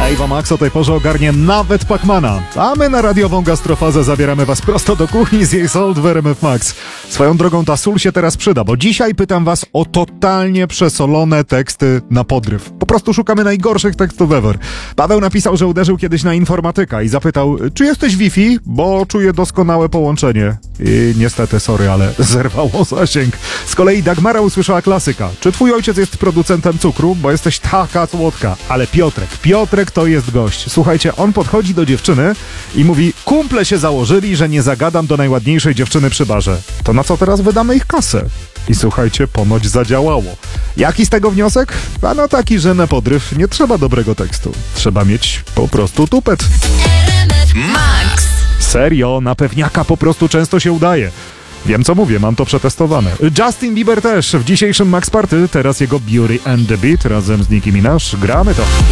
Dave'a Max o tej porze ogarnie nawet Pacmana. A my na radiową gastrofazę zabieramy was prosto do kuchni z jej Salt w RMF Max. Swoją drogą ta sól się teraz przyda, bo dzisiaj pytam was o totalnie przesolone teksty na podryw. Po prostu szukamy najgorszych tekstów ever. Paweł napisał, że uderzył kiedyś na informatyka i zapytał, czy jesteś Wi-Fi, bo czuję doskonałe połączenie. I niestety, sorry, ale zerwało zasięg. Z kolei Dagmara usłyszała klasyka. Czy twój ojciec jest producentem cukru? Bo jesteś taka słodka. Ale Piotrek to jest gość. Słuchajcie, on podchodzi do dziewczyny i mówi, kumple się założyli, że nie zagadam do najładniejszej dziewczyny przy barze. To na co teraz wydamy ich kasę? I słuchajcie, ponoć zadziałało. Jaki z tego wniosek? Ano taki, że na podryw nie trzeba dobrego tekstu. Trzeba mieć po prostu tupet. Max. Serio, na pewniaka po prostu często się udaje. Wiem co mówię, mam to przetestowane. Justin Bieber też w dzisiejszym Max Party, teraz jego Beauty and the Beat razem z Nicki Minaj. Gramy to.